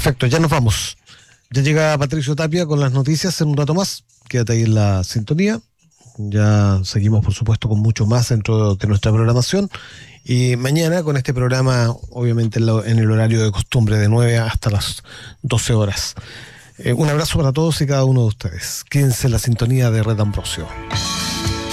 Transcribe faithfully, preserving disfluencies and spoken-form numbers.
Perfecto, ya nos vamos. Ya llega Patricio Tapia con las noticias en un rato más. Quédate ahí en la sintonía. Ya seguimos, por supuesto, con mucho más dentro de nuestra programación. Y mañana con este programa, obviamente en, lo, en el horario de costumbre, de nueve hasta las doce horas. Eh, un abrazo para todos y cada uno de ustedes. Quédense en la sintonía de Red Ambrosio.